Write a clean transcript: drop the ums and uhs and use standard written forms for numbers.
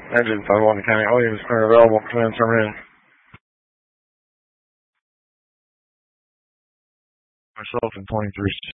Engine 5-1 County Williams, clear available, command terminated. Myself in 23.